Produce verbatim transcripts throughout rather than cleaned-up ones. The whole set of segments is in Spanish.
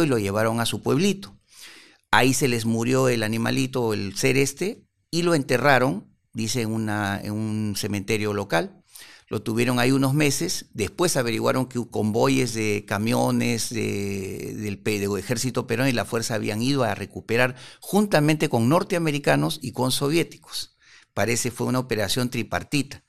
y lo llevaron a su pueblito. Ahí se les murió el animalito, el ser este, y lo enterraron, dice, en, una, en un cementerio local. Lo tuvieron ahí unos meses, después averiguaron que convoyes de camiones de, del, del ejército peruano y la fuerza habían ido a recuperar juntamente con norteamericanos y con soviéticos. Parece fue una operación tripartita.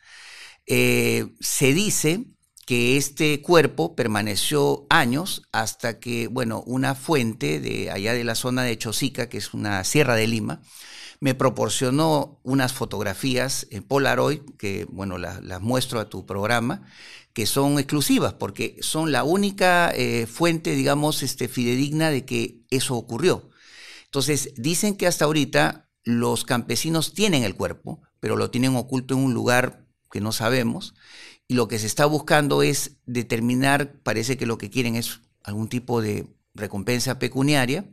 Eh, se dice que este cuerpo permaneció años hasta que, bueno, una fuente de allá de la zona de Chosica, que es una sierra de Lima, me proporcionó unas fotografías en Polaroid, que bueno, las, las muestro a tu programa, que son exclusivas, porque son la única eh, fuente, digamos, este, fidedigna de que eso ocurrió. Entonces, dicen que hasta ahorita los campesinos tienen el cuerpo, pero lo tienen oculto en un lugar que no sabemos, y lo que se está buscando es determinar, parece que lo que quieren es algún tipo de recompensa pecuniaria.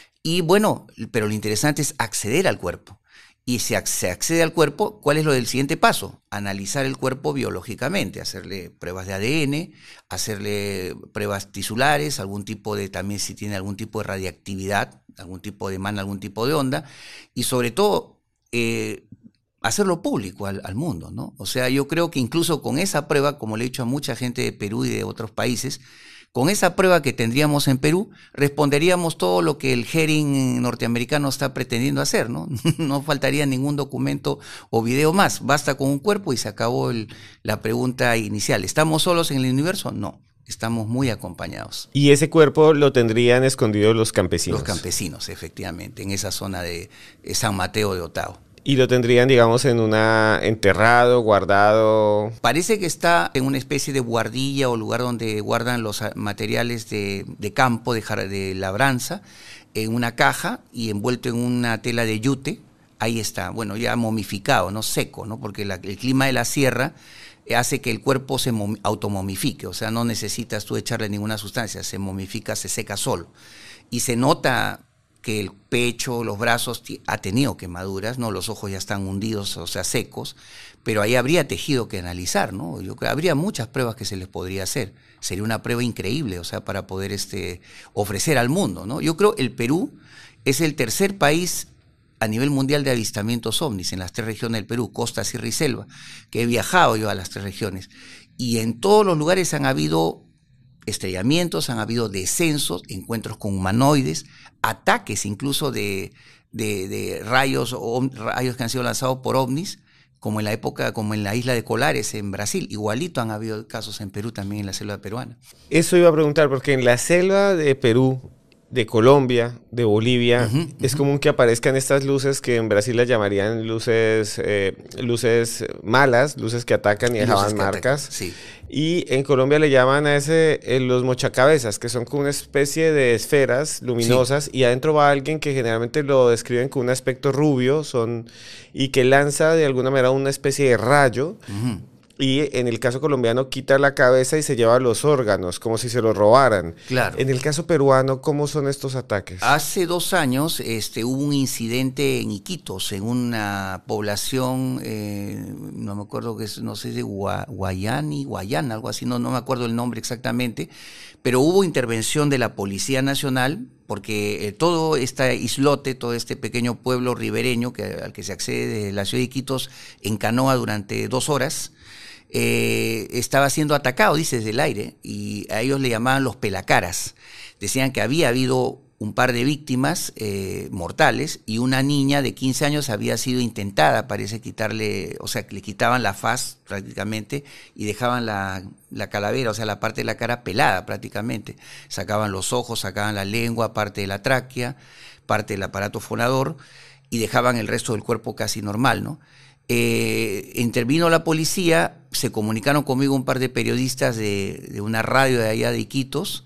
Y bueno, pero lo interesante es acceder al cuerpo. Y si se accede al cuerpo, ¿cuál es lo del siguiente paso? Analizar el cuerpo biológicamente, hacerle pruebas de A D N, hacerle pruebas tisulares, algún tipo de, también si tiene algún tipo de radiactividad, algún tipo de emana, algún tipo de onda, y sobre todo eh, hacerlo público al, al mundo, ¿no? O sea, yo creo que incluso con esa prueba, como le he dicho a mucha gente de Perú y de otros países, con esa prueba que tendríamos en Perú, responderíamos todo lo que el hearing norteamericano está pretendiendo hacer, ¿no? No faltaría ningún documento o video más. Basta con un cuerpo y se acabó el, la pregunta inicial. ¿Estamos solos en el universo? No. Estamos muy acompañados. ¿Y ese cuerpo lo tendrían escondido los campesinos? Los campesinos, efectivamente, en esa zona de San Mateo de Otao. ¿Y lo tendrían, digamos, en una enterrado, guardado? Parece que está en una especie de guardilla o lugar donde guardan los materiales de, de campo, de, de labranza, en una caja y envuelto en una tela de yute. Ahí está, bueno, ya momificado, no seco, ¿no? Porque la, el clima de la sierra hace que el cuerpo se automomifique, o sea, no necesitas tú echarle ninguna sustancia, se momifica, se seca solo. Y se nota que el pecho, los brazos ha tenido quemaduras, ¿no? Los ojos ya están hundidos, o sea, secos, pero ahí habría tejido que analizar, ¿no? Yo creo que habría muchas pruebas que se les podría hacer. Sería una prueba increíble, o sea, para poder este, ofrecer al mundo, ¿no? Yo creo que el Perú es el tercer país a nivel mundial de avistamientos ovnis en las tres regiones del Perú, costa, sierra y selva, que he viajado yo a las tres regiones. Y en todos los lugares han habido estrellamientos, han habido descensos, encuentros con humanoides, ataques incluso de, de, de rayos, o, rayos que han sido lanzados por ovnis, como en la época, como en la isla de Colares, en Brasil. Igualito han habido casos en Perú, también en la selva peruana. Eso iba a preguntar, porque en la selva de Perú, de Colombia, de Bolivia, uh-huh, es uh-huh. común que aparezcan estas luces que en Brasil las llamarían luces, eh, luces malas, luces que atacan y dejaban marcas. Atacan, sí. Y en Colombia le llaman a ese eh, los mochacabezas, que son como una especie de esferas luminosas, sí. Y adentro va alguien que generalmente lo describen con un aspecto rubio, son y que lanza de alguna manera una especie de rayo. Uh-huh. Y en el caso colombiano quita la cabeza y se lleva los órganos, como si se los robaran. Claro. En el caso peruano, ¿cómo son estos ataques? Hace dos años este, hubo un incidente en Iquitos, en una población, eh, no me acuerdo, que es, no sé, de Gua, Guayani, Guayana, algo así, no, no me acuerdo el nombre exactamente, pero hubo intervención de la Policía Nacional, porque eh, todo este islote, todo este pequeño pueblo ribereño que, al que se accede de la ciudad de Iquitos en canoa durante dos horas, Eh, estaba siendo atacado, dice, desde el aire, y a ellos le llamaban los pelacaras. Decían que había habido un par de víctimas eh, mortales y una niña de quince años había sido intentada, parece quitarle, o sea, que le quitaban la faz prácticamente y dejaban la, la calavera, o sea, la parte de la cara pelada prácticamente. Sacaban los ojos, sacaban la lengua, parte de la tráquea, parte del aparato fonador y dejaban el resto del cuerpo casi normal, ¿no? Eh, intervino la policía, se comunicaron conmigo un par de periodistas de, de una radio de allá de Iquitos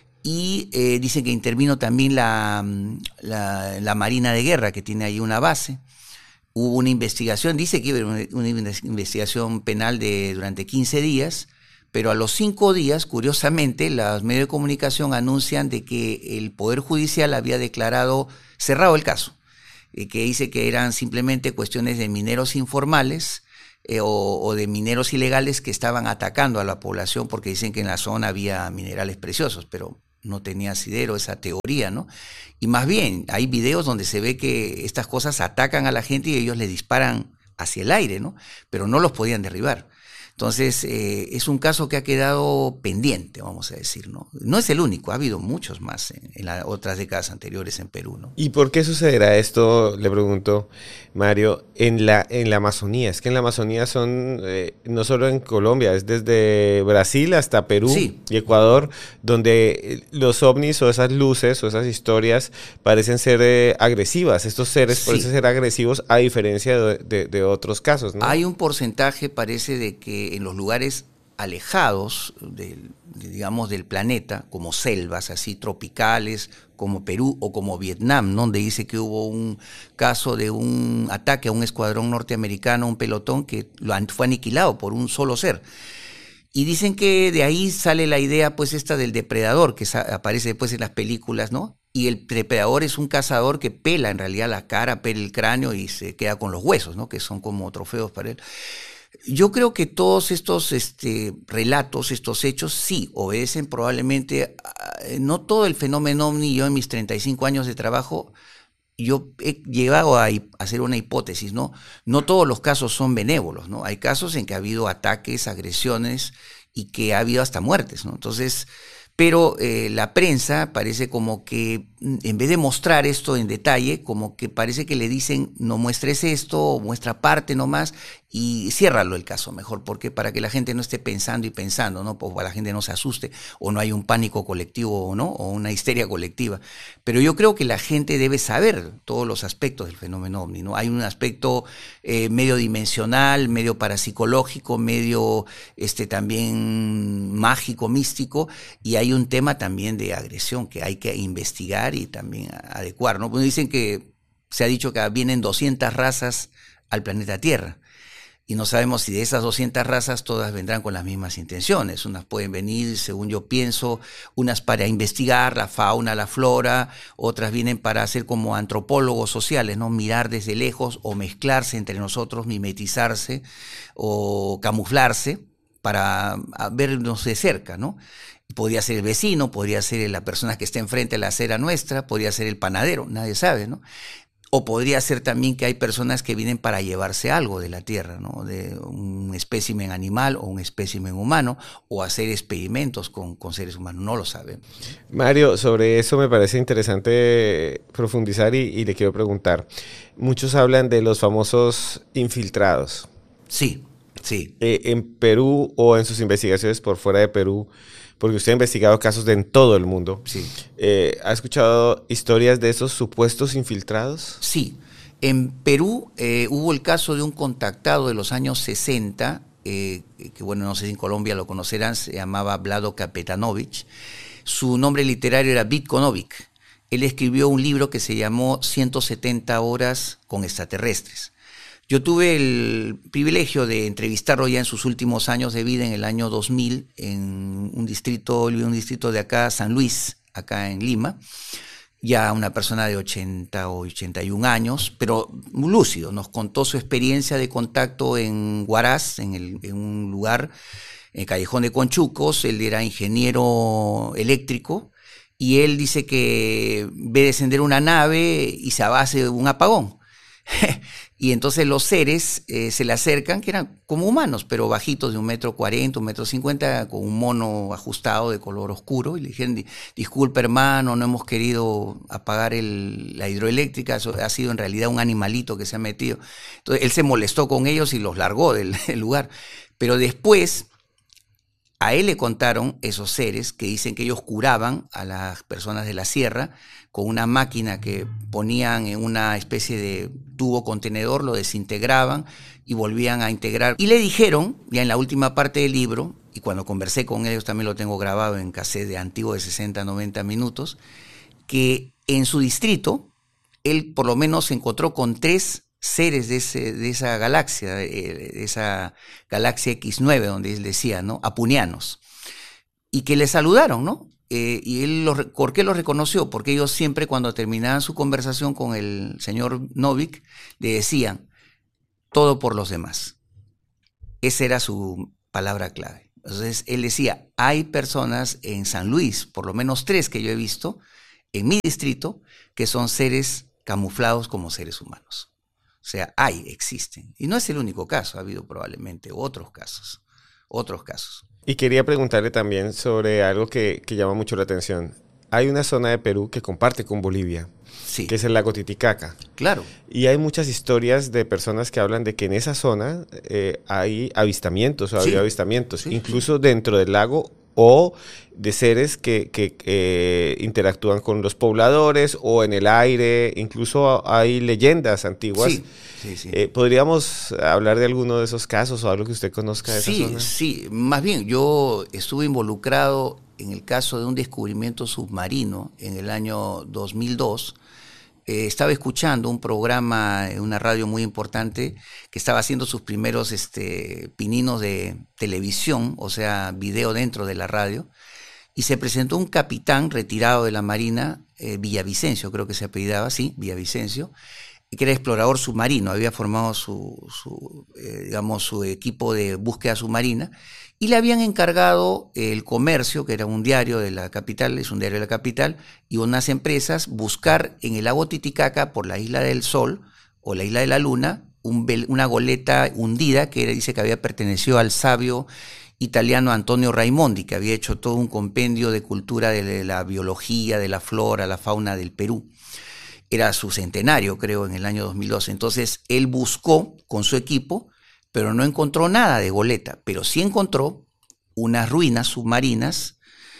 y eh, dicen que intervino también la, la, la Marina de Guerra, que tiene ahí una base. Hubo una investigación, dice que iba a haber una, una investigación penal de durante quince días, pero a los cinco días, curiosamente, los medios de comunicación anuncian de que el Poder Judicial había declarado cerrado el caso, que dice que eran simplemente cuestiones de mineros informales eh, o, o de mineros ilegales que estaban atacando a la población porque dicen que en la zona había minerales preciosos, pero no tenía asidero, esa teoría, ¿no? Y más bien, hay videos donde se ve que estas cosas atacan a la gente y ellos le disparan hacia el aire, ¿no? Pero no los podían derribar. Entonces, eh, es un caso que ha quedado pendiente, vamos a decir, ¿no? No es el único, ha habido muchos más en, en las otras décadas anteriores en Perú, ¿no? ¿Y por qué sucederá esto, le pregunto, Mario, en la, en la Amazonía? Es que en la Amazonía son, eh, no solo en Colombia, es desde Brasil hasta Perú Sí. y Ecuador, donde los ovnis o esas luces o esas historias parecen ser eh, agresivas. Estos seres Sí. parecen ser agresivos a diferencia de, de, de otros casos, ¿no? Hay un porcentaje, parece, de que en los lugares alejados del, de, digamos, del planeta, como selvas así tropicales, como Perú o como Vietnam, ¿no? Donde dice que hubo un caso de un ataque a un escuadrón norteamericano, un pelotón que lo han, fue aniquilado por un solo ser. Y dicen que de ahí sale la idea, pues, esta del depredador, que aparece después en las películas, ¿no? Y el depredador es un cazador que pela en realidad la cara, pela el cráneo y se queda con los huesos, ¿no? Que son como trofeos para él. Yo creo que todos estos este, relatos, estos hechos, sí, obedecen probablemente, a, no todo el fenómeno ovni. Yo en mis treinta y cinco años de trabajo, yo he llegado a hacer una hipótesis, ¿no? No todos los casos son benévolos, ¿no? Hay casos en que ha habido ataques, agresiones y que ha habido hasta muertes, ¿no? Entonces, pero eh, la prensa parece como que, en vez de mostrar esto en detalle, como que parece que le dicen, no muestres esto, muestra parte nomás, y ciérralo el caso mejor, porque para que la gente no esté pensando y pensando, ¿no? Para que la gente no se asuste, o no hay un pánico colectivo, ¿no? O una histeria colectiva. Pero yo creo que la gente debe saber todos los aspectos del fenómeno ovni, ¿no? Hay un aspecto eh, medio dimensional, medio parapsicológico, medio este, también mágico, místico, y hay un tema también de agresión que hay que investigar y también adecuar, ¿no? Pues dicen que se ha dicho que vienen doscientas razas al planeta Tierra. Y no sabemos si de esas doscientas razas todas vendrán con las mismas intenciones. Unas pueden venir, según yo pienso, unas para investigar la fauna, la flora, otras vienen para ser como antropólogos sociales, ¿no? Mirar desde lejos o mezclarse entre nosotros, mimetizarse o camuflarse para vernos de cerca, ¿no? Podría ser el vecino, podría ser la persona que está enfrente de la acera nuestra, podría ser el panadero, nadie sabe, ¿no? O podría ser también que hay personas que vienen para llevarse algo de la Tierra, ¿no? De un espécimen animal o un espécimen humano, o hacer experimentos con, con seres humanos, no lo sabemos. Mario, sobre eso me parece interesante profundizar y, y le quiero preguntar. Muchos hablan de los famosos infiltrados. Sí, sí. Eh, en Perú o en sus investigaciones por fuera de Perú, porque usted ha investigado casos de en todo el mundo. Sí. Eh, ¿Ha escuchado historias de esos supuestos infiltrados? Sí. En Perú eh, hubo el caso de un contactado de los años sesenta, eh, que bueno, no sé si en Colombia lo conocerán, se llamaba Vlado Kapetanovich. Su nombre literario era Vitko Novic. Él escribió un libro que se llamó ciento setenta horas con extraterrestres. Yo tuve el privilegio de entrevistarlo ya en sus últimos años de vida, en el año dos mil, en un distrito, un distrito de acá, San Luis, acá en Lima. Ya una persona de ochenta o ochenta y un años, pero muy lúcido. Nos contó su experiencia de contacto en Huaraz, en, el, en un lugar, en el Callejón de Conchucos. Él era ingeniero eléctrico y él dice que ve descender una nave y se hace un apagón. Y entonces los seres eh, se le acercan, que eran como humanos, pero bajitos, de un metro cuarenta, un metro cincuenta, con un mono ajustado de color oscuro, y le dijeron, disculpe hermano, no hemos querido apagar el, la hidroeléctrica, eso ha sido en realidad un animalito que se ha metido. Entonces él se molestó con ellos y los largó del, del lugar. Pero después a él le contaron esos seres que dicen que ellos curaban a las personas de la sierra con una máquina que ponían en una especie de tubo contenedor, lo desintegraban y volvían a integrar. Y le dijeron, ya en la última parte del libro, y cuando conversé con ellos también lo tengo grabado en cassette de antiguo de sesenta a noventa minutos, que en su distrito él por lo menos se encontró con tres seres de, ese, de esa galaxia, de esa galaxia equis nueve, donde él decía, ¿no? Apunianos, y que le saludaron, ¿no? Eh, y él, los, ¿por qué los reconoció? Porque ellos siempre, cuando terminaban su conversación con el señor Novic, le decían, todo por los demás. Esa era su palabra clave. Entonces él decía, hay personas en San Luis, por lo menos tres que yo he visto, en mi distrito, que son seres camuflados como seres humanos. O sea, hay, existen. Y no es el único caso, ha habido probablemente otros casos, otros casos. Y quería preguntarle también sobre algo que, que llama mucho la atención. Hay una zona de Perú que comparte con Bolivia, sí, que es el lago Titicaca. Claro. Y hay muchas historias de personas que hablan de que en esa zona eh, hay avistamientos, o ha sí. habido avistamientos, sí, incluso sí. dentro del lago, o de seres que, que eh, interactúan con los pobladores o en el aire, incluso hay leyendas antiguas. Sí, sí, sí. Eh, ¿Podríamos hablar de alguno de esos casos o algo que usted conozca de sí, esa zona? Sí, más bien yo estuve involucrado en el caso de un descubrimiento submarino en el año dos mil dos. Eh, estaba escuchando un programa en una radio muy importante que estaba haciendo sus primeros este, pininos de televisión, o sea, video dentro de la radio, y se presentó un capitán retirado de la Marina, eh, Villavicencio, creo que se apellidaba, sí, Villavicencio, que era explorador submarino, había formado su, su eh, digamos, su equipo de búsqueda submarina, y le habían encargado El Comercio, que era un diario de la capital, es un diario de la capital, y unas empresas, buscar en el lago Titicaca, por la Isla del Sol, o la Isla de la Luna, un, una goleta hundida, que era, dice que había pertenecido al sabio italiano Antonio Raimondi, que había hecho todo un compendio de cultura de la biología, de la flora, la fauna del Perú. Era su centenario, creo, en el año dos mil doce. Entonces, él buscó con su equipo, pero no encontró nada de goleta, pero sí encontró unas ruinas submarinas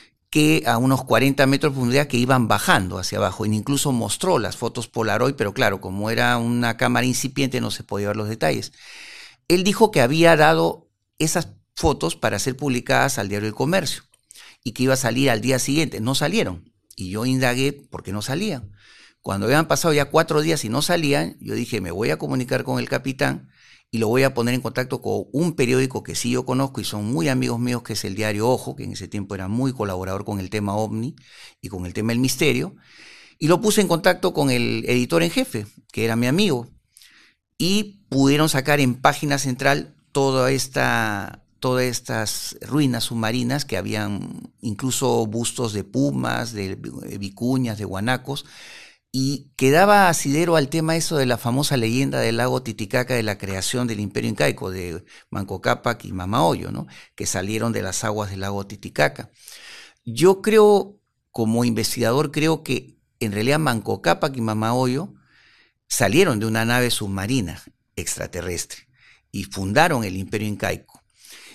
que a unos cuarenta metros de profundidad que iban bajando hacia abajo. E incluso mostró las fotos Polaroid, pero claro, como era una cámara incipiente, no se podía ver los detalles. Él dijo que había dado esas fotos para ser publicadas al diario El Comercio y que iba a salir al día siguiente. No salieron. Y yo indagué por qué no salían. Cuando habían pasado ya cuatro días y no salían, yo dije, me voy a comunicar con el capitán y lo voy a poner en contacto con un periódico que sí yo conozco y son muy amigos míos, que es el diario Ojo, que en ese tiempo era muy colaborador con el tema OVNI y con el tema del misterio. Y lo puse en contacto con el editor en jefe, que era mi amigo. Y pudieron sacar en página central toda esta, todas estas ruinas submarinas que habían incluso bustos de pumas, de vicuñas, de guanacos. Y quedaba asidero al tema eso de la famosa leyenda del lago Titicaca, de la creación del Imperio Incaico, de Manco Cápac y Mama Oyo, ¿no? Que salieron de las aguas del lago Titicaca. Yo creo, como investigador, creo que en realidad Manco Cápac y Mama Oyo salieron de una nave submarina extraterrestre y fundaron el Imperio Incaico.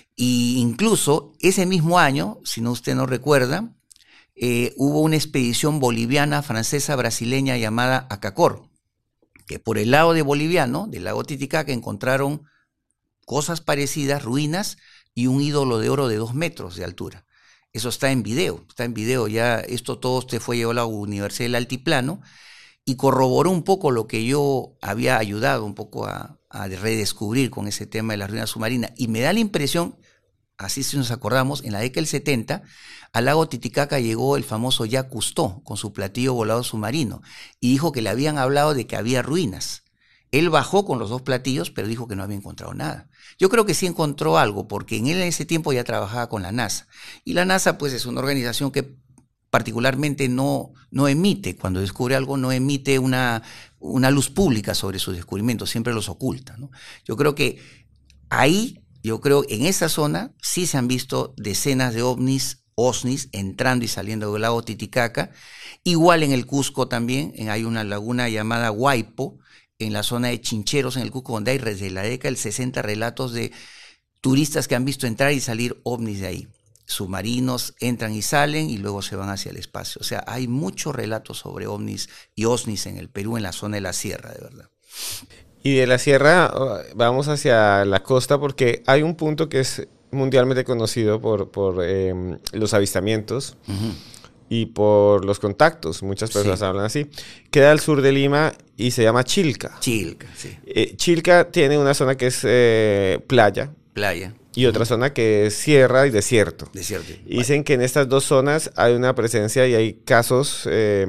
Y incluso ese mismo año, si no usted no recuerda, Eh, hubo una expedición boliviana, francesa, brasileña llamada Acacor, que por el lado de boliviano, del lago Titicaca, encontraron cosas parecidas, ruinas y un ídolo de oro de dos metros de altura. Eso está en video, está en video ya, esto todo usted fue llevado a la Universidad del Altiplano y corroboró un poco lo que yo había ayudado un poco a, a redescubrir con ese tema de las ruinas submarinas. Y me da la impresión, así si nos acordamos, en la década del setenta, al lago Titicaca llegó el famoso Jacques Cousteau con su platillo volador submarino y dijo que le habían hablado de que había ruinas. Él bajó con los dos platillos, pero dijo que no había encontrado nada. Yo creo que sí encontró algo, porque en él en ese tiempo ya trabajaba con la NASA. Y la NASA, pues, es una organización que particularmente no, no emite, cuando descubre algo, no emite una, una luz pública sobre sus descubrimientos, siempre los oculta, ¿no? Yo creo que ahí, yo creo en esa zona, sí se han visto decenas de ovnis, OSNIs, entrando y saliendo del lago Titicaca. Igual en el Cusco también, hay una laguna llamada Huaypo, en la zona de Chincheros, en el Cusco, donde hay desde la década del sesenta relatos de turistas que han visto entrar y salir ovnis de ahí. Submarinos entran y salen y luego se van hacia el espacio. O sea, hay muchos relatos sobre ovnis y OSNIs en el Perú, en la zona de la sierra, de verdad. Y de la sierra vamos hacia la costa porque hay un punto que es mundialmente conocido por, por eh, los avistamientos. Uh-huh. Y por los contactos, muchas personas sí. hablan así. Queda al sur de Lima y se llama Chilca. Chilca, sí. Eh, Chilca tiene una zona que es eh, playa. Playa. Y otra zona que es sierra y desierto. Desierto. Y dicen que en estas dos zonas hay una presencia y hay casos eh,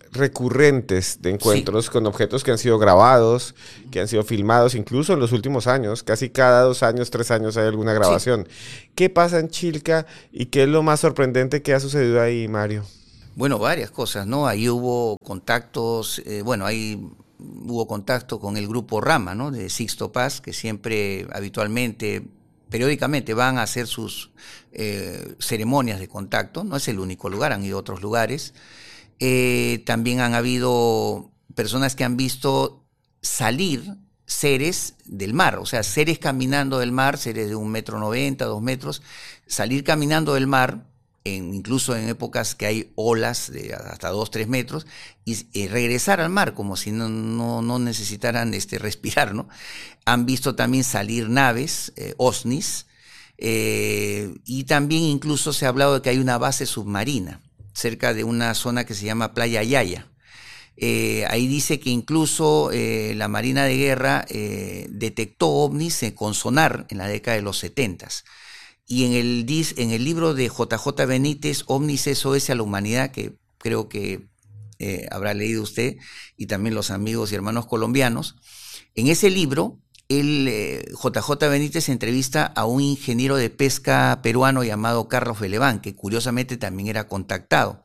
recurrentes de encuentros Sí. con objetos que han sido grabados, que han sido filmados, incluso en los últimos años, casi cada dos años, tres años hay alguna Sí. grabación. ¿Qué pasa en Chilca y qué es lo más sorprendente que ha sucedido ahí, Mario? Bueno, varias cosas, ¿no? Ahí hubo contactos, eh, bueno, ahí hubo contacto con el grupo Rama, ¿no? De Sixto Paz, que siempre, habitualmente, periódicamente van a hacer sus eh, ceremonias de contacto. No es el único lugar, han ido a otros lugares. Eh, también han habido personas que han visto salir seres del mar, o sea, seres caminando del mar, seres de un metro noventa, dos metros, salir caminando del mar, en, incluso en épocas que hay olas de hasta dos, tres metros, y, y regresar al mar como si no, no, no necesitaran este, respirar, ¿no? Han visto también salir naves, eh, OSNIs, eh, y también incluso se ha hablado de que hay una base submarina cerca de una zona que se llama Playa Yaya. Eh, ahí dice que incluso eh, la Marina de Guerra eh, detectó ovnis eh, con sonar en la década de los setentas. Y en el, en el libro de J J Benítez, Ovnis S O S a la Humanidad, que creo que eh, habrá leído usted, y también los amigos y hermanos colombianos, en ese libro, el, eh, J J Benítez entrevista a un ingeniero de pesca peruano llamado Carlos Beleván, que curiosamente también era contactado.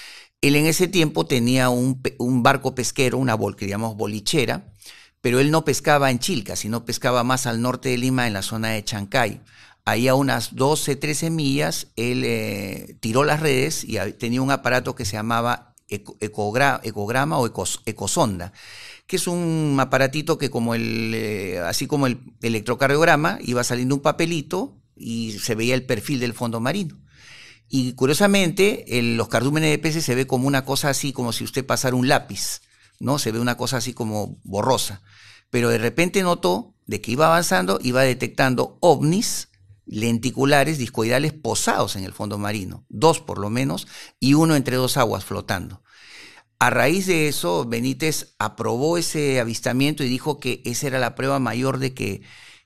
Él en ese tiempo tenía un, un barco pesquero, una bol, que llamamos bolichera, pero él no pescaba en Chilca, sino pescaba más al norte de Lima, en la zona de Chancay. Ahí a unas doce, trece millas, él eh, tiró las redes y tenía un aparato que se llamaba eco, ecogra, ecograma o ecos, ecosonda, que es un aparatito que como el, eh, así como el electrocardiograma, iba saliendo un papelito y se veía el perfil del fondo marino. Y curiosamente, el, los cardúmenes de peces se ve como una cosa así, como si usted pasara un lápiz, ¿no? Se ve una cosa así como borrosa. Pero de repente notó de que iba avanzando, iba detectando ovnis lenticulares, discoidales, posados en el fondo marino, dos por lo menos, y uno entre dos aguas flotando. A raíz de eso, Benítez aprobó ese avistamiento y dijo que esa era la prueba mayor de que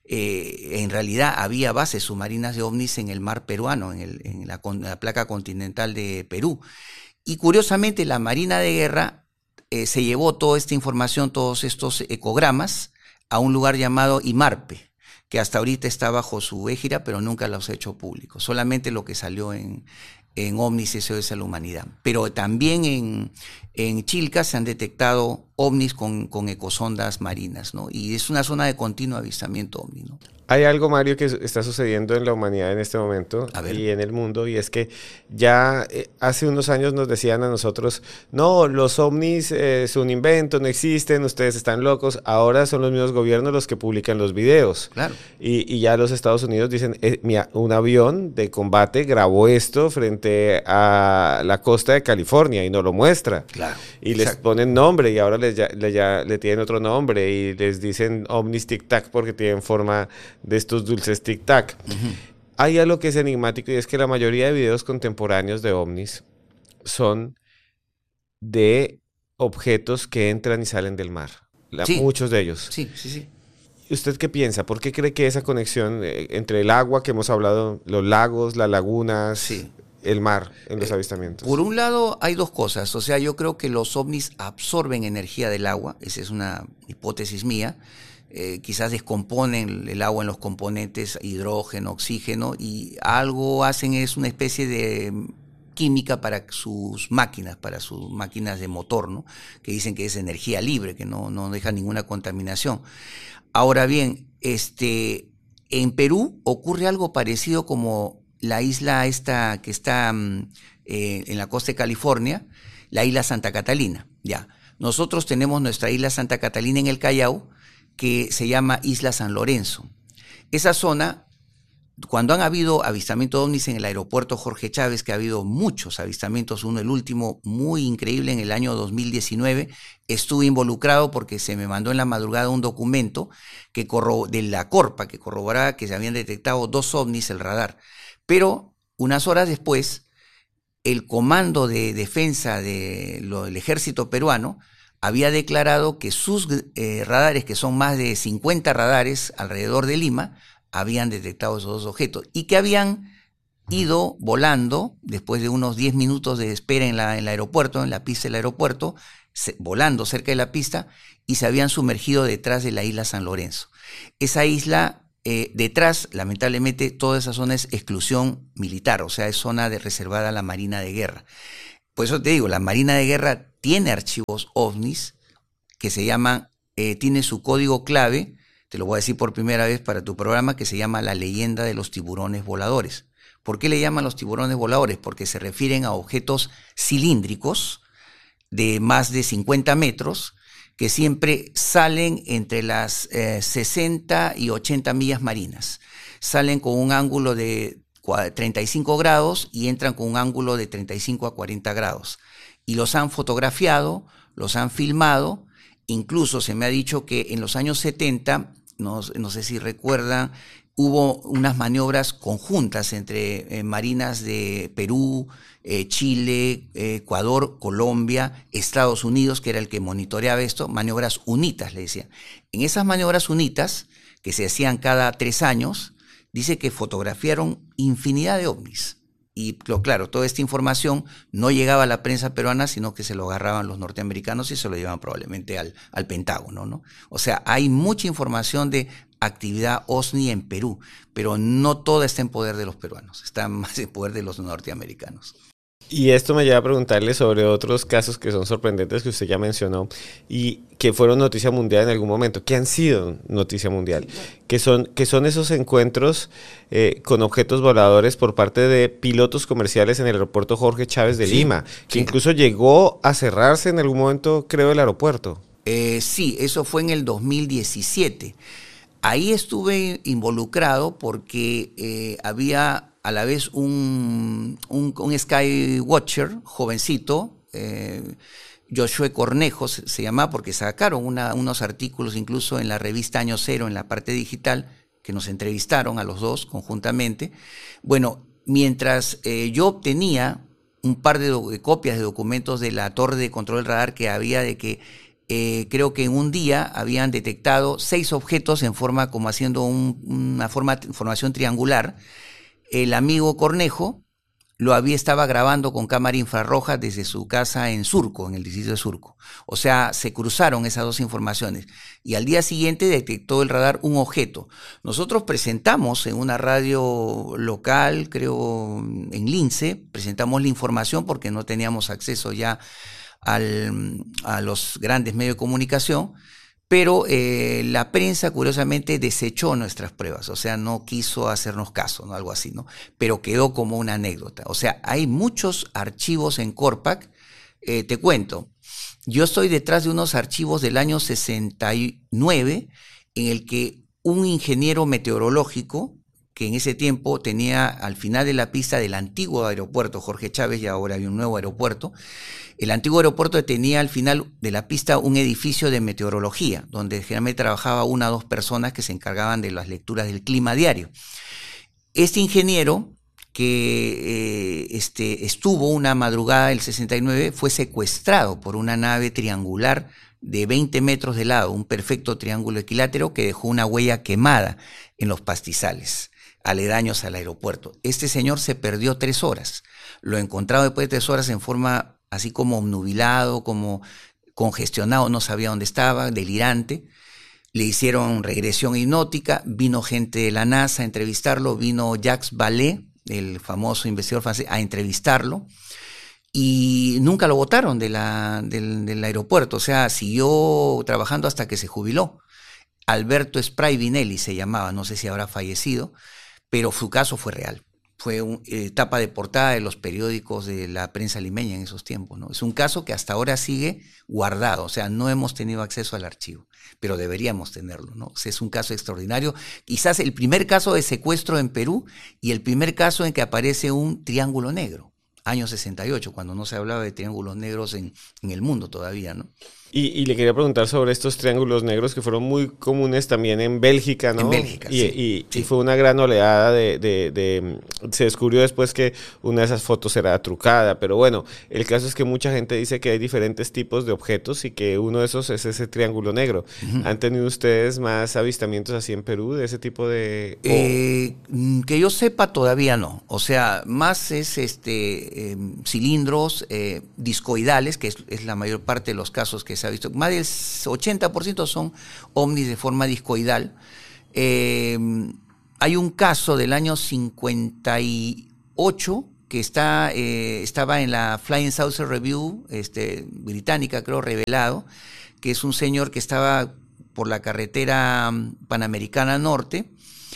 eh, en realidad había bases submarinas de ovnis en el mar peruano, en, el, en, la, en la placa continental de Perú. Y curiosamente, la Marina de Guerra eh, se llevó toda esta información, todos estos ecogramas, a un lugar llamado IMARPE, que hasta ahorita está bajo su égida, pero nunca los ha hecho públicos. Solamente lo que salió en, en Ovnis S O S a la Humanidad. Pero también en, en Chilca se han detectado ovnis con, con ecosondas marinas, ¿no? Y es una zona de continuo avistamiento ovni, ¿no? Hay algo, Mario, que está sucediendo en la humanidad en este momento y en el mundo, y es que ya eh, hace unos años nos decían a nosotros, no, los ovnis eh, son un invento, no existen, ustedes están locos. Ahora son los mismos gobiernos los que publican los videos. Claro. Y, y ya los Estados Unidos dicen, eh, mira, un avión de combate grabó esto frente a la costa de California y no lo muestra. Claro. Y les Exacto. ponen nombre y ahora les ya, le, ya, le tienen otro nombre y les dicen ovnis tic-tac porque tienen forma de estos dulces tic-tac. Uh-huh. Hay algo que es enigmático y es que la mayoría de videos contemporáneos de ovnis son de objetos que entran y salen del mar. La, sí. Muchos de ellos. Sí, sí, sí. ¿Usted qué piensa? ¿Por qué cree que esa conexión eh, entre el agua que hemos hablado, los lagos, las lagunas, sí. el mar en los eh, avistamientos? Por un lado hay dos cosas. O sea, yo creo que los ovnis absorben energía del agua. Esa es una hipótesis mía. Eh, quizás descomponen el agua en los componentes hidrógeno, oxígeno, y algo hacen, es una especie de química para sus máquinas, para sus máquinas de motor, ¿no? Que dicen que es energía libre, que no, no deja ninguna contaminación. Ahora bien, este, en Perú ocurre algo parecido como la isla esta que está eh, en la costa de California, la isla Santa Catalina. Ya. Nosotros tenemos nuestra isla Santa Catalina en el Callao, que se llama Isla San Lorenzo. Esa zona, cuando han habido avistamientos de ovnis en el aeropuerto Jorge Chávez, que ha habido muchos avistamientos, uno el último muy increíble en el año dos mil diecinueve, estuve involucrado porque se me mandó en la madrugada un documento que corro, de la Corpa que corroboraba que se habían detectado dos ovnis el radar. Pero unas horas después, el Comando de Defensa de lo, del Ejército Peruano había declarado que sus eh, radares, que son más de cincuenta radares alrededor de Lima, habían detectado esos dos objetos y que habían ido volando, después de unos diez minutos de espera en, la, en el aeropuerto, en la pista del aeropuerto, se, volando cerca de la pista, y se habían sumergido detrás de la isla San Lorenzo. Esa isla, eh, detrás, lamentablemente, toda esa zona es exclusión militar, o sea, es zona de, reservada a la Marina de Guerra. Por eso te digo, la Marina de Guerra tiene archivos ovnis que se llaman, eh, tiene su código clave, te lo voy a decir por primera vez para tu programa, que se llama La Leyenda de los Tiburones Voladores. ¿Por qué le llaman los tiburones voladores? Porque se refieren a objetos cilíndricos de más de cincuenta metros que siempre salen entre las eh, sesenta y ochenta millas marinas. Salen con un ángulo de treinta y cinco grados y entran con un ángulo de treinta y cinco a cuarenta grados. Y los han fotografiado, los han filmado. Incluso se me ha dicho que en los años setenta, no, no sé si recuerdan, hubo unas maniobras conjuntas entre eh, marinas de Perú, eh, Chile, eh, Ecuador, Colombia, Estados Unidos, que era el que monitoreaba esto, maniobras UNITAS, le decía. En esas maniobras UNITAS, que se hacían cada tres años, dice que fotografiaron infinidad de ovnis. Y claro, toda esta información no llegaba a la prensa peruana, sino que se lo agarraban los norteamericanos y se lo llevaban probablemente al, al Pentágono, ¿no? O sea, hay mucha información de actividad OVNI en Perú, pero no toda está en poder de los peruanos, está más en poder de los norteamericanos. Y esto me lleva a preguntarle sobre otros casos que son sorprendentes que usted ya mencionó y que fueron noticia mundial en algún momento, que han sido noticia mundial, que son, que son esos encuentros eh, con objetos voladores por parte de pilotos comerciales en el aeropuerto Jorge Chávez de sí, Lima, que sí. Incluso llegó a cerrarse en algún momento, creo, el aeropuerto. Eh, sí, eso fue en el dos mil diecisiete. Ahí estuve involucrado porque eh, había a la vez un, un, un Skywatcher jovencito, eh, Josué Cornejo se, se llama, porque sacaron una, unos artículos incluso en la revista Año Cero, en la parte digital, que nos entrevistaron a los dos conjuntamente. Bueno, mientras eh, yo obtenía un par de, de copias de documentos de la torre de control del radar que había de que Eh, creo que en un día habían detectado seis objetos en forma, como haciendo un, una forma, formación triangular. El amigo Cornejo lo había, estaba grabando con cámara infrarroja desde su casa en Surco, en el distrito de Surco. O sea, se cruzaron esas dos informaciones. Y al día siguiente detectó el radar un objeto. Nosotros presentamos en una radio local, creo en Lince, presentamos la información porque no teníamos acceso ya Al, a los grandes medios de comunicación, pero eh, la prensa curiosamente desechó nuestras pruebas, o sea, no quiso hacernos caso, ¿no? Algo así, ¿no? Pero quedó como una anécdota. O sea, hay muchos archivos en Corpac. Eh, te cuento, yo estoy detrás de unos archivos del año sesenta y nueve en el que un ingeniero meteorológico, que en ese tiempo tenía al final de la pista del antiguo aeropuerto Jorge Chávez, y ahora hay un nuevo aeropuerto. El antiguo aeropuerto tenía al final de la pista un edificio de meteorología, donde generalmente trabajaba una o dos personas que se encargaban de las lecturas del clima diario. Este ingeniero, que eh, este, estuvo una madrugada del sesenta y nueve, fue secuestrado por una nave triangular de veinte metros de lado, un perfecto triángulo equilátero que dejó una huella quemada en los pastizales aledaños al aeropuerto. Este señor se perdió tres horas. Lo encontraron después de tres horas en forma así como obnubilado, como congestionado, no sabía dónde estaba, delirante. Le hicieron regresión hipnótica, vino gente de la NASA a entrevistarlo, vino Jacques Vallée, el famoso investigador francés, a entrevistarlo, y nunca lo botaron de la, del, del aeropuerto, o sea, siguió trabajando hasta que se jubiló. Alberto Spravinelli se llamaba, no sé si habrá fallecido, pero su caso fue real. Fue un, eh, tapa de portada de los periódicos de la prensa limeña en esos tiempos, ¿no? Es un caso que hasta ahora sigue guardado, o sea, no hemos tenido acceso al archivo, pero deberíamos tenerlo, ¿no? O sea, es un caso extraordinario, quizás el primer caso de secuestro en Perú y el primer caso en que aparece un triángulo negro. año sesenta y ocho, cuando no se hablaba de triángulos negros en, en el mundo todavía, ¿no? Y, y le quería preguntar sobre estos triángulos negros que fueron muy comunes también en Bélgica, ¿no? En Bélgica, y, sí, y, sí. y fue una gran oleada de, de, de... Se descubrió después que una de esas fotos era trucada, pero bueno, el caso es que mucha gente dice que hay diferentes tipos de objetos y que uno de esos es ese triángulo negro. Uh-huh. ¿Han tenido ustedes más avistamientos así en Perú de ese tipo de...? Eh, que yo sepa todavía no, o sea, más es este eh, cilindros eh, discoidales, que es, es la mayor parte de los casos que se ha visto, más del ochenta por ciento son ovnis de forma discoidal. Eh, hay un caso del año cincuenta y ocho que está, eh, estaba en la Flying Saucer Review este, británica, creo, revelado, que es un señor que estaba por la carretera Panamericana Norte,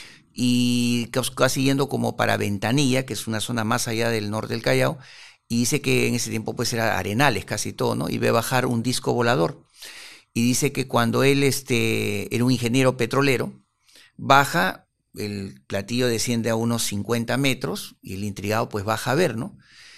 y casi yendo como para Ventanilla, que es una zona más allá del norte del Callao, y dice que en ese tiempo pues era arenales casi todo, ¿no? Y ve bajar un disco volador. Y dice que cuando él este, era un ingeniero petrolero, baja, el platillo desciende a unos cincuenta metros, y el intrigado pues baja a ver, ¿no?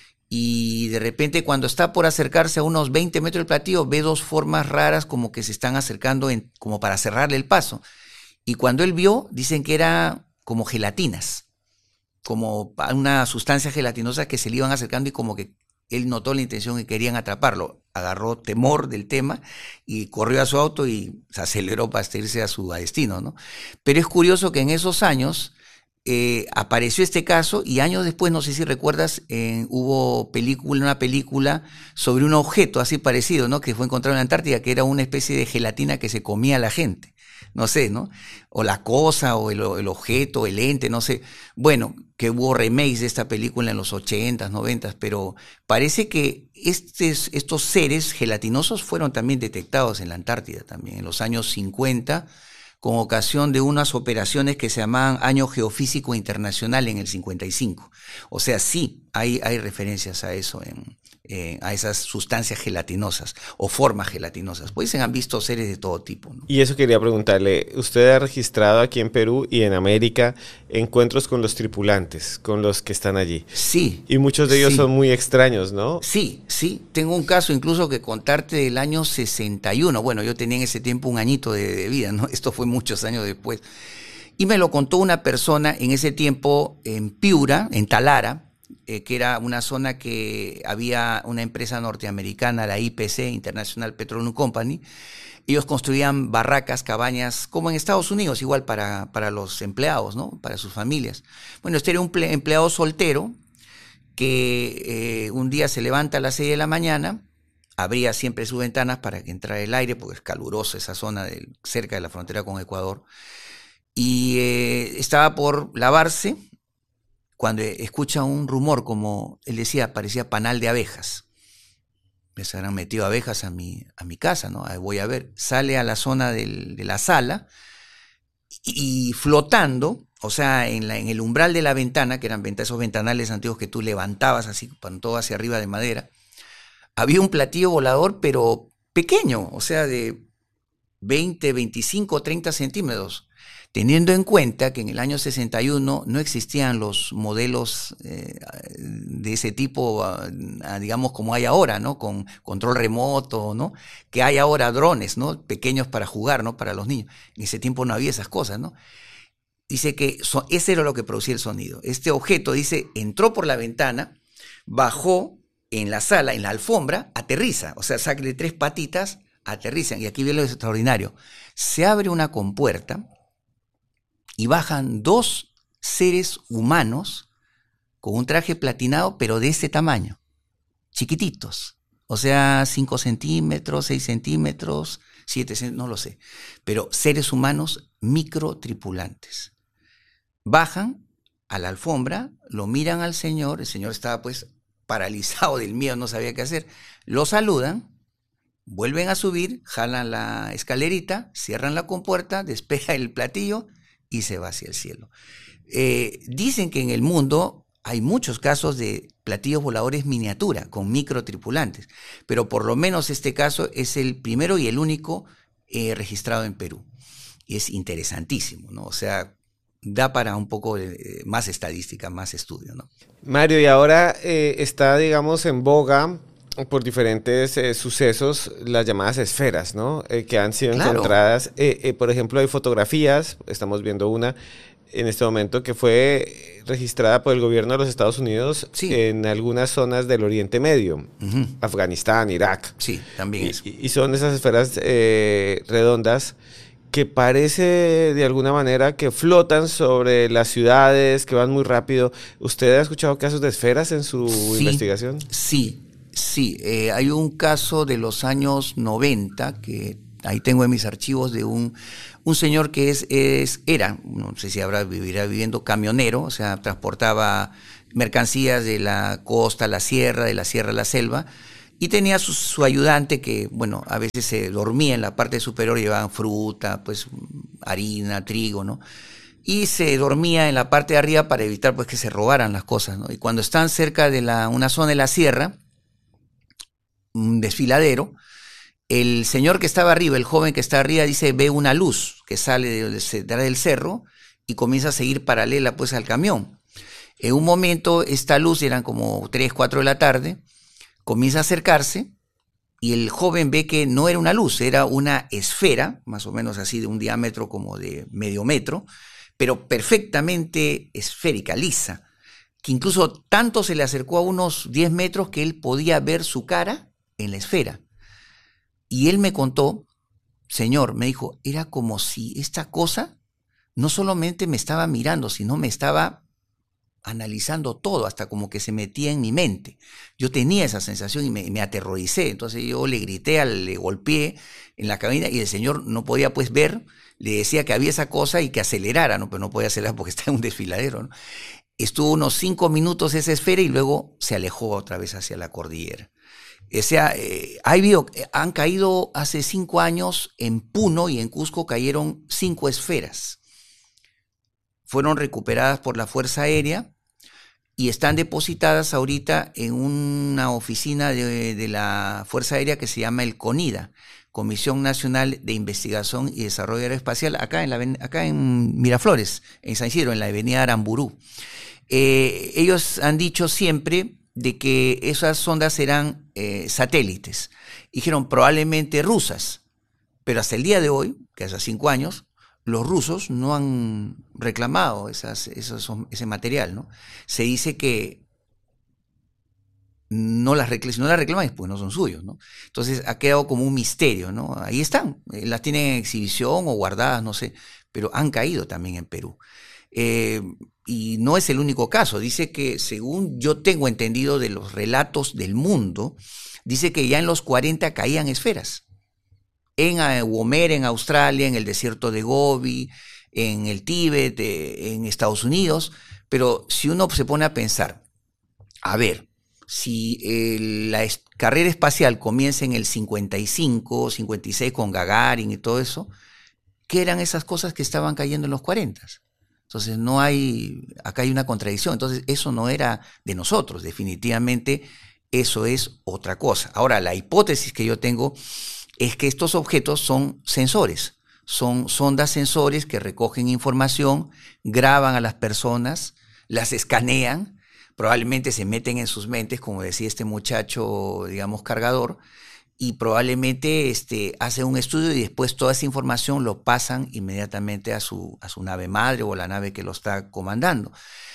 Y de repente cuando está por acercarse a unos veinte metros del platillo, ve dos formas raras como que se están acercando en, como para cerrarle el paso. Y cuando él vio, dicen que era como gelatinas, como una sustancia gelatinosa que se le iban acercando, y como que él notó la intención y querían atraparlo. Agarró temor del tema y corrió a su auto y se aceleró para irse a su destino, ¿no? Pero es curioso que en esos años eh, apareció este caso, y años después, no sé si recuerdas, eh, hubo película, una película sobre un objeto así parecido, ¿no? Que fue encontrado en la Antártida, que era una especie de gelatina que se comía a la gente. No sé, ¿no? O la cosa, o el, el objeto, el ente, no sé. Bueno, que hubo remakes de esta película en los ochentas, noventas, pero parece que estes, estos seres gelatinosos fueron también detectados en la Antártida también, en los años cincuenta, con ocasión de unas operaciones que se llamaban Año Geofísico Internacional en el cincuenta y cinco. O sea, sí, hay, hay referencias a eso en... Eh, a esas sustancias gelatinosas o formas gelatinosas. Pues se han visto seres de todo tipo, ¿no? Y eso quería preguntarle, usted ha registrado aquí en Perú y en América encuentros con los tripulantes, con los que están allí. Sí. Y muchos de ellos sí. son muy extraños, ¿no? Sí, sí. Tengo un caso incluso que contarte del año sesenta y uno. Bueno, yo tenía en ese tiempo un añito de, de vida, ¿no? Esto fue muchos años después. Y me lo contó una persona en ese tiempo en Piura, en Talara, Eh, que era una zona que había una empresa norteamericana, la I P C, International Petroleum Company. Ellos construían barracas, cabañas, como en Estados Unidos, igual para, para los empleados, ¿no? Para sus familias. Bueno, este era un empleado soltero que eh, un día se levanta a las seis de la mañana, abría siempre sus ventanas para que entrara el aire, porque es caluroso esa zona de, cerca de la frontera con Ecuador, y eh, estaba por lavarse cuando escucha un rumor, como él decía, parecía panal de abejas. Me se habrán metido abejas a mi, a mi casa, ¿no? Ahí voy a ver. Sale a la zona del, de la sala y, y flotando, o sea, en, la, en el umbral de la ventana, que eran esos ventanales antiguos que tú levantabas así, con todo hacia arriba de madera, había un platillo volador, pero pequeño, o sea, de veinte, veinticinco, treinta centímetros. Teniendo en cuenta que en el año sesenta y uno no existían los modelos eh, de ese tipo, a, a, digamos, como hay ahora, ¿no? Con control remoto, ¿no? Que hay ahora drones, ¿no? Pequeños para jugar, ¿no? Para los niños. En ese tiempo no había esas cosas, ¿no? Dice que so, ese era lo que producía el sonido. Este objeto, dice, entró por la ventana, bajó en la sala, en la alfombra, aterriza. O sea, saca de tres patitas, aterrizan. Y aquí viene lo extraordinario. Se abre una compuerta y bajan dos seres humanos con un traje platinado, pero de este tamaño, chiquititos, o sea, cinco centímetros, seis centímetros, siete centímetros, no lo sé, pero seres humanos microtripulantes. Bajan a la alfombra, lo miran al señor, el señor estaba pues paralizado del miedo, no sabía qué hacer, lo saludan, vuelven a subir, jalan la escalerita, cierran la compuerta, despega el platillo y se va hacia el cielo. Eh, dicen que en el mundo hay muchos casos de platillos voladores miniatura con microtripulantes, pero por lo menos este caso es el primero y el único eh, registrado en Perú. Y es interesantísimo, ¿no? O sea, da para un poco de, más estadística, más estudio, ¿no? Mario, y ahora eh, está, digamos, en boga por diferentes eh, sucesos las llamadas esferas, ¿no? Eh, que han sido Claro. encontradas. Eh, eh, por ejemplo, hay fotografías, estamos viendo una en este momento que fue registrada por el gobierno de los Estados Unidos Sí. en algunas zonas del Oriente Medio, Uh-huh. Afganistán, Irak. Sí, también Y, eso. y son esas esferas eh, redondas que parece de alguna manera que flotan sobre las ciudades, que van muy rápido. ¿Usted ha escuchado casos de esferas en su Sí, investigación? Sí, sí. Eh, hay un caso de los años noventa que ahí tengo en mis archivos de un, un señor que es, es, era, no sé si habrá vivirá viviendo, camionero, o sea, transportaba mercancías de la costa a la sierra, de la sierra a la selva, y tenía su, su ayudante que, bueno, a veces se dormía en la parte superior, llevaban fruta, pues harina, trigo, ¿no? Y se dormía en la parte de arriba para evitar pues que se robaran las cosas, ¿no? Y cuando están cerca de la, una zona de la sierra, un desfiladero, el señor que estaba arriba, el joven que está arriba, dice, ve una luz que sale de, de, de del cerro y comienza a seguir paralela pues al camión. En un momento esta luz, eran como tres, cuatro de la tarde, comienza a acercarse y el joven ve que no era una luz, era una esfera, más o menos así de un diámetro como de medio metro, pero perfectamente esférica, lisa, que incluso tanto se le acercó a unos diez metros que él podía ver su cara en la esfera. Y él me contó, señor, me dijo, era como si esta cosa no solamente me estaba mirando, sino me estaba analizando todo, hasta como que se metía en mi mente. Yo tenía esa sensación y me, me aterroricé. Entonces yo le grité, al, le golpeé en la cabina y el señor no podía pues ver, le decía que había esa cosa y que acelerara, ¿no? Pero no podía acelerar porque está en un desfiladero, ¿no? Estuvo unos cinco minutos esa esfera y luego se alejó otra vez hacia la cordillera. O sea, eh, hay bio, han caído hace cinco años en Puno y en Cusco cayeron cinco esferas. Fueron recuperadas por la Fuerza Aérea y están depositadas ahorita en una oficina de, de la Fuerza Aérea que se llama el CONIDA, Comisión Nacional de Investigación y Desarrollo Aeroespacial, acá en, la, acá en Miraflores, en San Isidro, en la avenida Aramburú. Eh, ellos han dicho siempre de que esas sondas eran eh, satélites. Dijeron probablemente rusas, pero hasta el día de hoy, que hace cinco años, los rusos no han reclamado esas, esos, ese material, ¿no? Se dice que no las reclaman, si no las reclaman, pues no son suyos, ¿no? Entonces ha quedado como un misterio, ¿no? Ahí están, las tienen en exhibición o guardadas, no sé, pero han caído también en Perú. Eh, y no es el único caso, dice que según yo tengo entendido de los relatos del mundo, dice que ya en los cuarenta caían esferas. En Woomera, en Australia, en el desierto de Gobi, en el Tíbet, en Estados Unidos, pero si uno se pone a pensar, a ver, si eh, la es, carrera espacial comienza en el cincuenta y cinco, cincuenta y seis con Gagarin y todo eso, ¿qué eran esas cosas que estaban cayendo en los cuarenta? Entonces no hay, acá hay una contradicción, entonces eso no era de nosotros, definitivamente eso es otra cosa. Ahora, la hipótesis que yo tengo es que estos objetos son sensores, son sondas sensores que recogen información, graban a las personas, las escanean, probablemente se meten en sus mentes, como decía este muchacho, digamos, cargador, y probablemente este, hacen un estudio y después toda esa información lo pasan inmediatamente a su, a su nave madre o la nave que lo está comandando.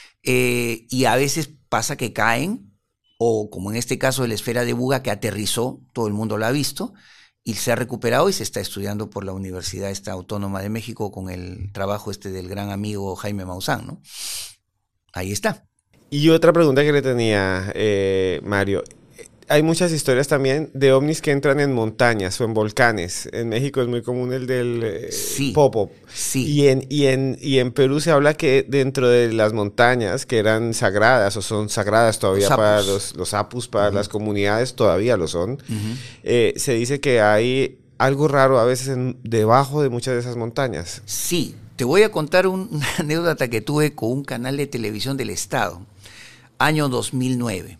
Eh, y a veces pasa que caen, o como en este caso de la esfera de Buga que aterrizó, todo el mundo lo ha visto, y se ha recuperado y se está estudiando por la Universidad esta Autónoma de México con el trabajo este del gran amigo Jaime Maussan, ¿no? Ahí está. Y otra pregunta que le tenía, eh, Mario. Hay muchas historias también de ovnis que entran en montañas o en volcanes. En México es muy común el del eh, sí, Popo. Sí. Y en, y, en, y en Perú se habla que dentro de las montañas que eran sagradas o son sagradas todavía los para los, los apus, para uh-huh. las comunidades, todavía lo son. Uh-huh. eh, se dice que hay algo raro a veces en, debajo de muchas de esas montañas. Sí, te voy a contar un, una anécdota que tuve con un canal de televisión del Estado, año dos mil nueve.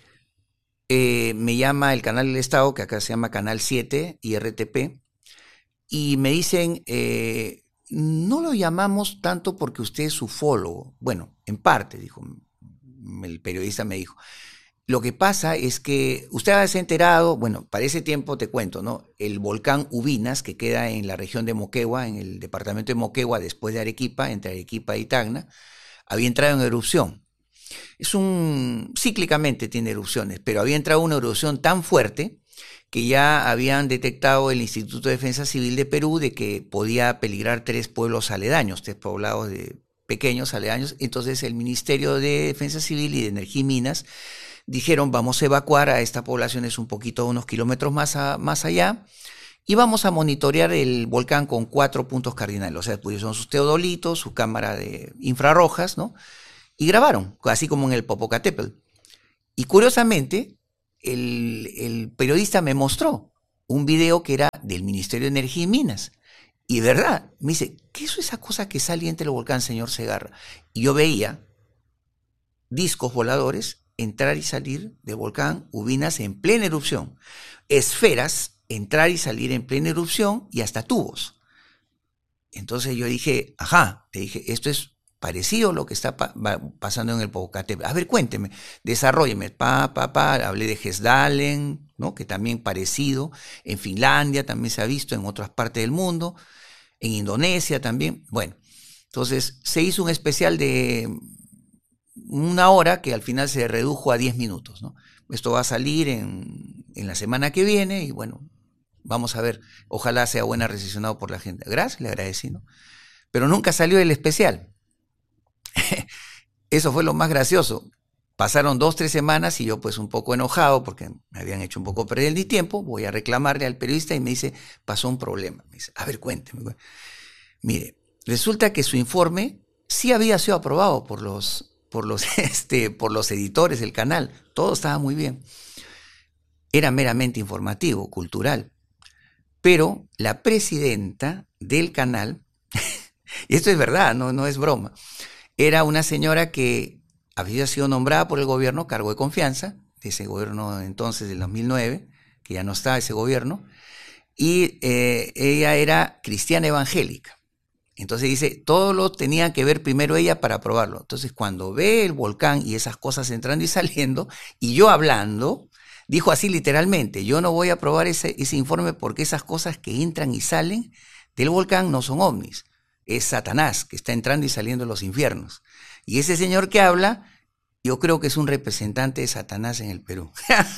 Eh, me llama el canal del Estado, que acá se llama Canal siete y R T P, y me dicen, eh, no lo llamamos tanto porque usted es ufólogo. Bueno, en parte, dijo, el periodista me dijo. Lo que pasa es que usted se ha enterado, bueno, para ese tiempo te cuento, ¿no? El volcán Ubinas, que queda en la región de Moquegua, en el departamento de Moquegua, después de Arequipa, entre Arequipa y Tacna, había entrado en erupción. Es un, cíclicamente tiene erupciones, pero había entrado una erupción tan fuerte que ya habían detectado el Instituto de Defensa Civil de Perú de que podía peligrar tres pueblos aledaños, tres poblados de pequeños aledaños. Entonces el Ministerio de Defensa Civil y de Energía y Minas dijeron, vamos a evacuar a estas poblaciones un poquito, unos kilómetros más, a, más allá, y vamos a monitorear el volcán con cuatro puntos cardinales. O sea, pusieron sus teodolitos, su cámara de infrarrojas, ¿no? Y grabaron, así como en el Popocatépetl. Y curiosamente, el, el periodista me mostró un video que era del Ministerio de Energía y Minas. Y de verdad, me dice, ¿qué es esa cosa que sale entre el volcán, señor Segarra? Y yo veía discos voladores entrar y salir del volcán Ubinas en plena erupción. Esferas, entrar y salir en plena erupción y hasta tubos. Entonces yo dije, ajá, le dije, esto es parecido a lo que está pa pasando en el Popocatépetl. A ver, cuénteme, desarrólleme. Pa, pa, pa, hablé de Gesdalen, ¿no? Que también parecido. En Finlandia también se ha visto, en otras partes del mundo. En Indonesia también. Bueno, entonces se hizo un especial de una hora que al final se redujo a diez minutos, ¿no? Esto va a salir en, en la semana que viene y bueno, vamos a ver, ojalá sea buena recepcionado por la gente. Gracias, le agradecí, ¿no? Pero nunca salió el especial. Eso fue lo más gracioso. Pasaron dos, tres semanas y yo pues un poco enojado porque me habían hecho un poco perder el tiempo, voy a reclamarle al periodista y me dice, pasó un problema. Me dice, a ver, cuénteme. Mire, resulta que su informe sí había sido aprobado por los por los, este, por los editores del canal, todo estaba muy bien. Era meramente informativo, cultural. Pero la presidenta del canal, y esto es verdad, no, no es broma, era una señora que había sido nombrada por el gobierno, cargo de confianza, de ese gobierno entonces del dos mil nueve, que ya no está ese gobierno, y eh, ella era cristiana evangélica. Entonces dice, todo lo tenía que ver primero ella para aprobarlo. Entonces cuando ve el volcán y esas cosas entrando y saliendo, y yo hablando, dijo así literalmente, yo no voy a aprobar ese, ese informe porque esas cosas que entran y salen del volcán no son ovnis, es Satanás que está entrando y saliendo de los infiernos. Y ese señor que habla, yo creo que es un representante de Satanás en el Perú.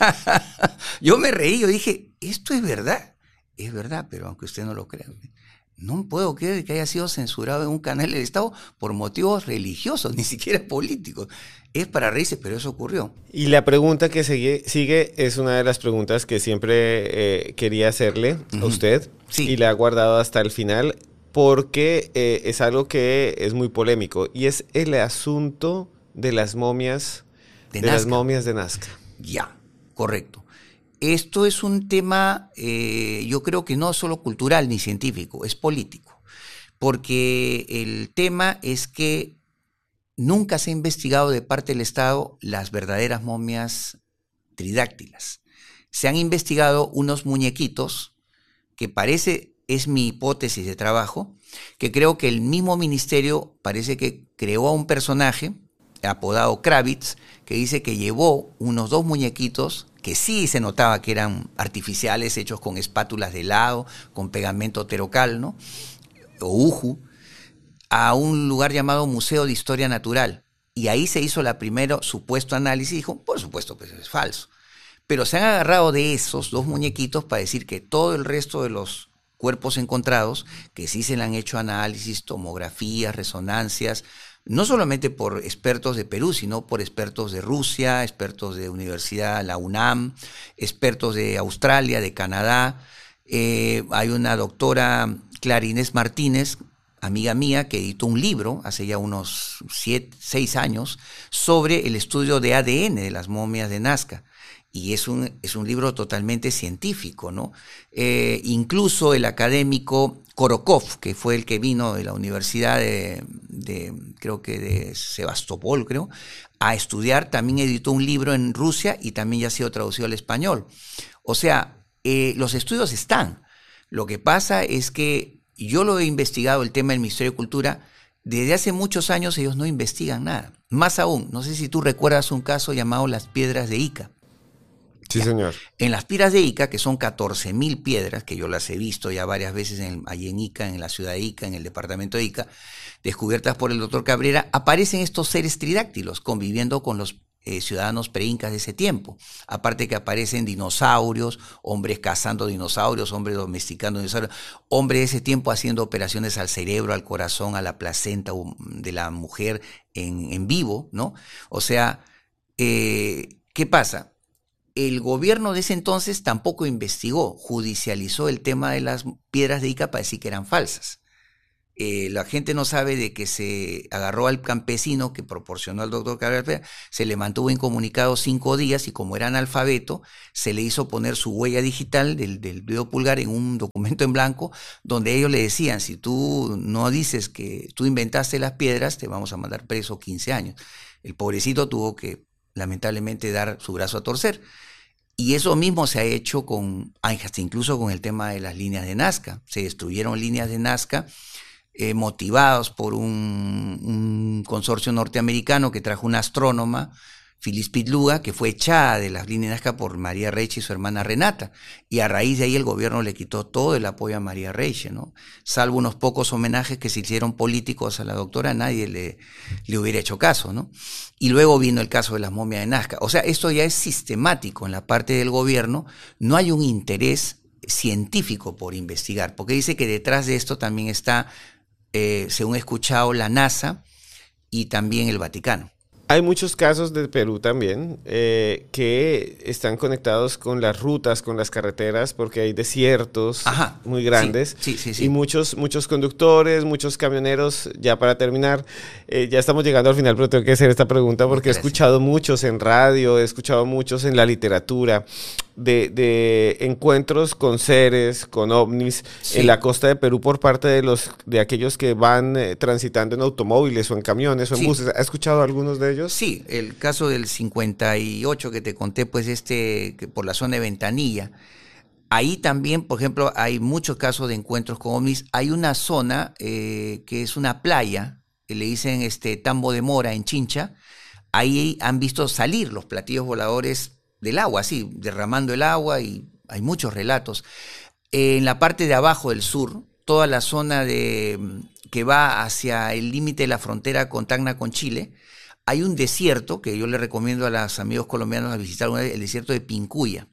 Yo me reí, yo dije, ¿esto es verdad? Es verdad, pero aunque usted no lo crea. No puedo creer que haya sido censurado en un canal del Estado por motivos religiosos, ni siquiera políticos. Es para reírse, pero eso ocurrió. Y la pregunta que sigue, sigue es una de las preguntas que siempre eh, quería hacerle uh-huh. a usted. Sí. Y la ha guardado hasta el final porque eh, es algo que es muy polémico. Y es el asunto de las momias de, de las momias de Nazca. Ya, correcto. Esto es un tema, eh, yo creo que no solo cultural ni científico, es político, porque el tema es que nunca se ha investigado de parte del Estado las verdaderas momias tridáctilas. Se han investigado unos muñequitos que parece, es mi hipótesis de trabajo, que creo que el mismo ministerio parece que creó a un personaje apodado Kravitz, que dice que llevó unos dos muñequitos que sí se notaba que eran artificiales, hechos con espátulas de helado, con pegamento terocal, ¿no? O uju, a un lugar llamado Museo de Historia Natural. Y ahí se hizo la primera supuesto análisis y dijo, por supuesto que eso es falso. Pero se han agarrado de esos dos muñequitos para decir que todo el resto de los cuerpos encontrados, que sí se le han hecho análisis, tomografías, resonancias, no solamente por expertos de Perú, sino por expertos de Rusia, expertos de Universidad, la UNAM, expertos de Australia, de Canadá. Eh, hay una doctora, Clara Inés Martínez, amiga mía, que editó un libro hace ya unos siete, seis años sobre el estudio de A D N de las momias de Nazca. Y es un, es un libro totalmente científico, ¿no? Eh, incluso el académico Korokov, que fue el que vino de la Universidad de, de creo que de Sebastopol, creo, a estudiar, también editó un libro en Rusia y también ya ha sido traducido al español. O sea, eh, los estudios están. Lo que pasa es que yo lo he investigado, el tema del Ministerio de Cultura. Desde hace muchos años ellos no investigan nada. Más aún, no sé si tú recuerdas un caso llamado las piedras de Ica. Sí, Ya. señor. En las piedras de Ica, que son catorce mil piedras, que yo las he visto ya varias veces en, allí en Ica, en la ciudad de Ica, en el departamento de Ica, descubiertas por el doctor Cabrera, aparecen estos seres tridáctilos conviviendo con los eh, ciudadanos preincas de ese tiempo. Aparte que aparecen dinosaurios, hombres cazando dinosaurios, hombres domesticando dinosaurios, hombres de ese tiempo haciendo operaciones al cerebro, al corazón, a la placenta de la mujer en, en vivo, ¿no? O sea, eh, ¿qué pasa? El gobierno de ese entonces tampoco investigó, judicializó el tema de las piedras de Ica para decir que eran falsas. Eh, la gente no sabe de que se agarró al campesino que proporcionó al doctor Cabrera, se le mantuvo incomunicado cinco días y como era analfabeto, se le hizo poner su huella digital del, del dedo pulgar en un documento en blanco donde ellos le decían, si tú no dices que tú inventaste las piedras, te vamos a mandar preso quince años. El pobrecito tuvo que lamentablemente dar su brazo a torcer. Y eso mismo se ha hecho con, hasta incluso con el tema de las líneas de Nazca. Se destruyeron líneas de Nazca eh, motivados por un, un consorcio norteamericano que trajo una astrónoma, Phyllis Pitluga, que fue echada de las líneas de Nazca por María Reiche y su hermana Renata. Y a raíz de ahí el gobierno le quitó todo el apoyo a María Reiche, ¿no? Salvo unos pocos homenajes que se hicieron políticos a la doctora, nadie le, le hubiera hecho caso, ¿no? Y luego vino el caso de las momias de Nazca. O sea, esto ya es sistemático en la parte del gobierno. No hay un interés científico por investigar, porque dice que detrás de esto también está, eh, según he escuchado, la NASA y también el Vaticano. Hay muchos casos de Perú también eh, que están conectados con las rutas, con las carreteras, porque hay desiertos Ajá, muy grandes sí, sí, sí, sí. y muchos, muchos conductores, muchos camioneros. Ya para terminar, eh, ya estamos llegando al final, pero tengo que hacer esta pregunta porque he escuchado muchos en radio, he escuchado muchos en la literatura de, de encuentros con seres, con ovnis sí. en la costa de Perú por parte de los de aquellos que van eh, transitando en automóviles o en camiones o en sí. buses. ¿Ha escuchado algunos de ellos? Sí, el caso del cincuenta y ocho que te conté, pues este, que por la zona de Ventanilla. Ahí también, por ejemplo, hay muchos casos de encuentros con ovnis. Hay una zona eh, que es una playa, que le dicen este Tambo de Mora en Chincha. Ahí han visto salir los platillos voladores del agua, así, derramando el agua, y hay muchos relatos. Eh, en la parte de abajo del sur, toda la zona de que va hacia el límite de la frontera con Tacna con Chile, hay un desierto que yo le recomiendo a los amigos colombianos a visitar, el desierto de Pincuya.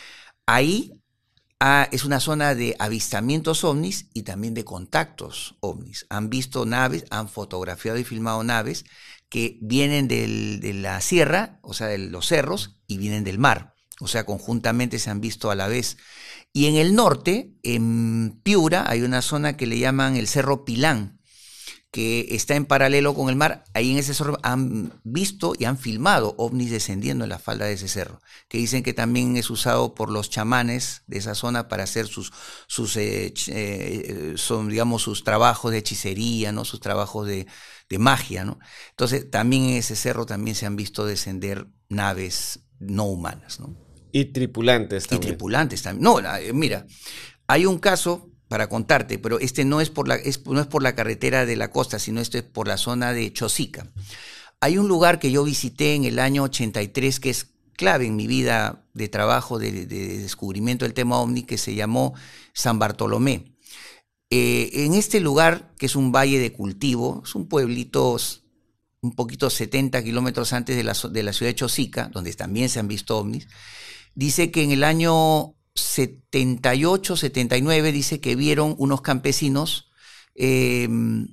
Ahí ah, es una zona de avistamientos ovnis y también de contactos ovnis. Han visto naves, han fotografiado y filmado naves que vienen del, de la sierra, o sea, de los cerros, y vienen del mar. O sea, conjuntamente se han visto a la vez. Y en el norte, en Piura, hay una zona que le llaman el Cerro Pilán, que está en paralelo con el mar. Ahí en ese cerro han visto y han filmado ovnis descendiendo en la falda de ese cerro, que dicen que también es usado por los chamanes de esa zona para hacer sus, sus eh, eh, son, digamos, sus trabajos de hechicería, ¿no? Sus trabajos de, de magia, ¿no? Entonces, también en ese cerro también se han visto descender naves no humanas, ¿no? Y tripulantes también. Y tripulantes también. No, mira, hay un caso para contarte, pero este no es por la es, no es por la carretera de la costa, sino esto es por la zona de Chosica. Hay un lugar que yo visité en el año ochenta y tres que es clave en mi vida de trabajo, de, de descubrimiento del tema ovni, que se llamó San Bartolomé. Eh, en este lugar, que es un valle de cultivo, es un pueblito un poquito setenta kilómetros antes de la, de la ciudad de Chosica, donde también se han visto ovnis, dice que en el año setenta y ocho, setenta y nueve, dice que vieron unos campesinos, eh,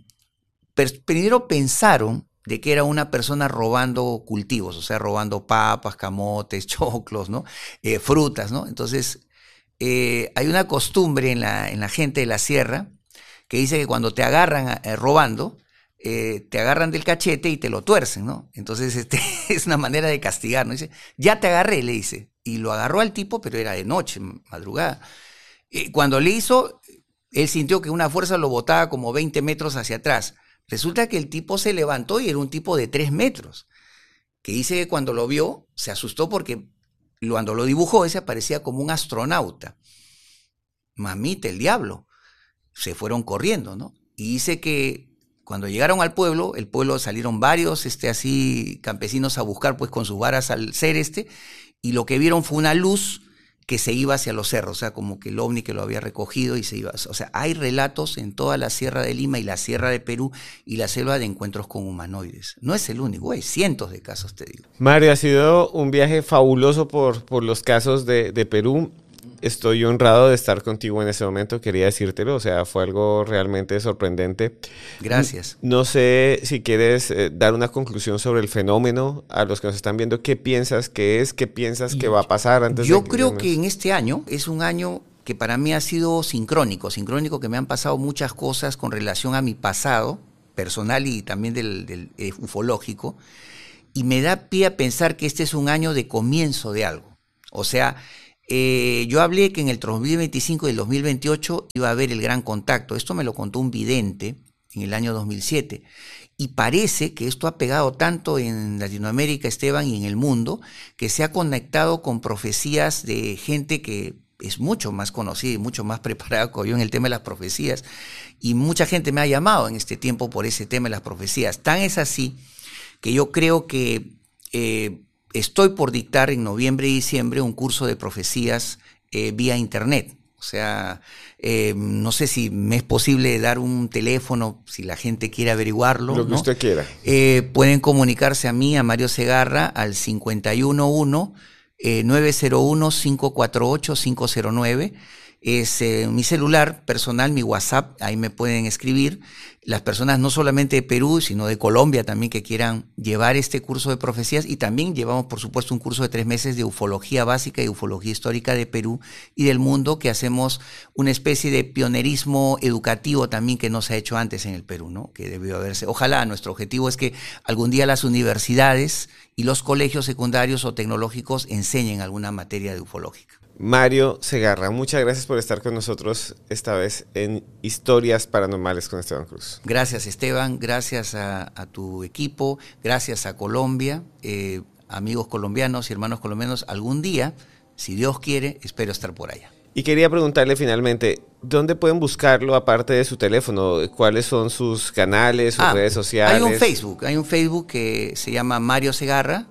primero pensaron de que era una persona robando cultivos, o sea, robando papas, camotes, choclos, ¿no? Eh, frutas, ¿no? Entonces, eh, hay una costumbre en la, en la gente de la sierra que dice que cuando te agarran eh, robando, eh, te agarran del cachete y te lo tuercen, ¿no? Entonces, este, es una manera de castigar, ¿no? Dice, ya te agarré, le dice. Y lo agarró al tipo, pero era de noche, madrugada. Y cuando le hizo, él sintió que una fuerza lo botaba como veinte metros hacia atrás. Resulta que el tipo se levantó y era un tipo de tres metros, que dice que cuando lo vio se asustó porque cuando lo dibujó ese parecía como un astronauta. Mamita, el diablo. se fueron corriendo, ¿no? Y dice que cuando llegaron al pueblo, el pueblo salieron varios este, así campesinos a buscar pues con sus varas al ser este, y lo que vieron fue una luz que se iba hacia los cerros, o sea, como que el ovni que lo había recogido y se iba. O sea, hay relatos en toda la Sierra de Lima y la Sierra de Perú y la selva de encuentros con humanoides. No es el único, hay cientos de casos, te digo. Mario, ha sido un viaje fabuloso por, por los casos de, de Perú. Estoy honrado de estar contigo en ese momento, quería decírtelo, o sea, fue algo realmente sorprendente. Gracias. No sé si quieres eh, dar una conclusión sobre el fenómeno a los que nos están viendo. ¿Qué piensas que es? ¿Qué piensas que va a pasar antes Yo de que creo que en este año es un año que para mí ha sido sincrónico, sincrónico que me han pasado muchas cosas con relación a mi pasado personal y también del, del eh, ufológico, y me da pie a pensar que este es un año de comienzo de algo. O sea, Eh, yo hablé que en el dos mil veinticinco y el dos mil veintiocho iba a haber el gran contacto. Esto me lo contó un vidente en el año dos mil siete. Y parece que esto ha pegado tanto en Latinoamérica, Esteban, y en el mundo, que se ha conectado con profecías de gente que es mucho más conocida y mucho más preparada que yo en el tema de las profecías. Y mucha gente me ha llamado en este tiempo por ese tema de las profecías. Tan es así que yo creo que Eh, estoy por dictar en noviembre y diciembre un curso de profecías eh, vía internet. O sea, eh, no sé si me es posible dar un teléfono, si la gente quiere averiguarlo. Lo que ¿no? usted quiera. Eh, pueden comunicarse a mí, a Mario Segarra, al cincuenta y uno uno, nueve cero uno, cinco cuatro ocho, cinco cero nueve. Es eh, mi celular personal, mi WhatsApp, ahí me pueden escribir. Las personas no solamente de Perú, sino de Colombia también que quieran llevar este curso de profecías, y también llevamos, por supuesto, un curso de tres meses de ufología básica y ufología histórica de Perú y del mundo, que hacemos una especie de pionerismo educativo también que no se ha hecho antes en el Perú, ¿no? Que debió haberse. Ojalá, nuestro objetivo es que algún día las universidades y los colegios secundarios o tecnológicos enseñen alguna materia de ufológica. Mario Segarra, muchas gracias por estar con nosotros esta vez en Historias Paranormales con Esteban Cruz. Gracias, Esteban, gracias a, a tu equipo, gracias a Colombia, eh, amigos colombianos y hermanos colombianos. Algún día, si Dios quiere, espero estar por allá. Y quería preguntarle finalmente, ¿dónde pueden buscarlo aparte de su teléfono? ¿Cuáles son sus canales, sus ah, redes sociales? Hay un Facebook, hay un Facebook que se llama Mario Segarra,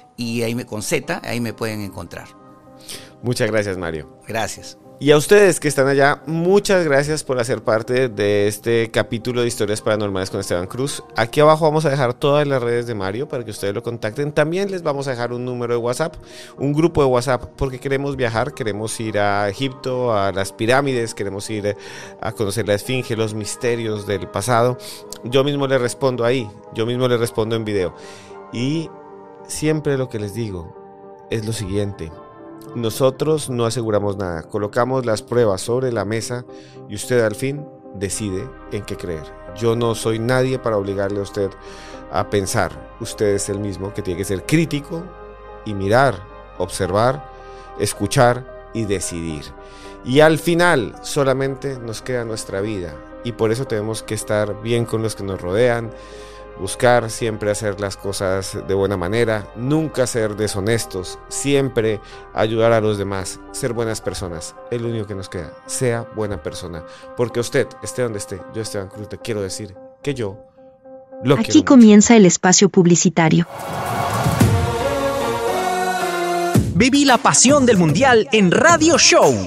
y ahí me, con Z, ahí me pueden encontrar. Muchas gracias, Mario. Gracias. Y a ustedes que están allá, muchas gracias por hacer parte de este capítulo de Historias Paranormales con Esteban Cruz. Aquí abajo vamos a dejar todas las redes de Mario para que ustedes lo contacten. También les vamos a dejar un número de WhatsApp, un grupo de WhatsApp, porque queremos viajar, queremos ir a Egipto, a las pirámides, queremos ir a conocer la Esfinge, los misterios del pasado. Yo mismo les respondo ahí, yo mismo les respondo en video. Y siempre lo que les digo es lo siguiente: nosotros no aseguramos nada, colocamos las pruebas sobre la mesa y usted al fin decide en qué creer. Yo no soy nadie para obligarle a usted a pensar. Usted es el mismo que tiene que ser crítico y mirar, observar, escuchar y decidir. Y al final solamente nos queda nuestra vida, y por eso tenemos que estar bien con los que nos rodean, buscar siempre hacer las cosas de buena manera, nunca ser deshonestos, siempre ayudar a los demás, ser buenas personas. Es lo único que nos queda, sea buena persona. Porque usted, esté donde esté, yo Esteban Cruz, te quiero decir que yo lo quiero. Aquí comienza el espacio publicitario. Viví la pasión del Mundial en Radio Show.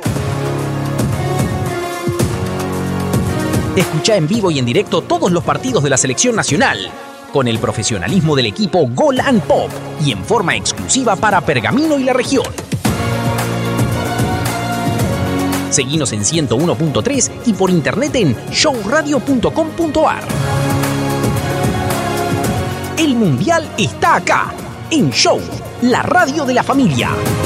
Escucha en vivo y en directo todos los partidos de la selección nacional, con el profesionalismo del equipo Gol and Pop y en forma exclusiva para Pergamino y la región. Seguinos en ciento uno punto tres y por internet en show radio punto com punto a r. El Mundial está acá, en Show, la radio de la familia.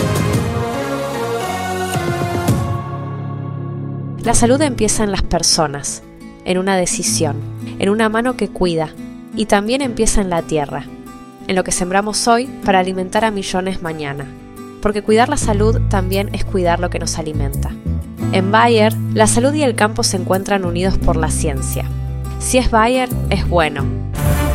La salud empieza en las personas, en una decisión, en una mano que cuida, y también empieza en la tierra, en lo que sembramos hoy para alimentar a millones mañana, porque cuidar la salud también es cuidar lo que nos alimenta. En Bayer, la salud y el campo se encuentran unidos por la ciencia. Si es Bayer, es bueno.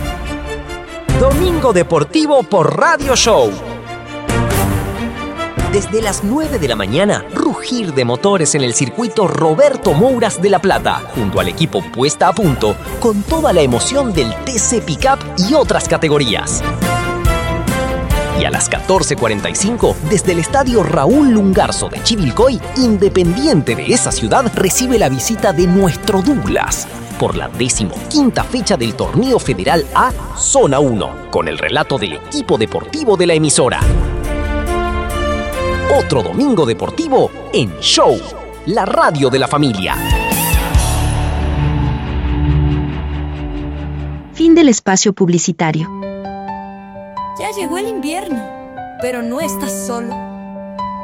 Domingo Deportivo por Radio Show. Desde las nueve de la mañana, rugir de motores en el circuito Roberto Mouras de La Plata, junto al equipo Puesta a Punto, con toda la emoción del T C Pickup y otras categorías. Y a las catorce cuarenta y cinco, desde el estadio Raúl Lungarzo de Chivilcoy, Independiente de esa ciudad recibe la visita de nuestro Douglas por la decimoquinta fecha del Torneo Federal A Zona uno, con el relato del equipo deportivo de la emisora. Otro domingo deportivo en Show, la radio de la familia. Fin del espacio publicitario. Ya llegó el invierno, pero no estás solo.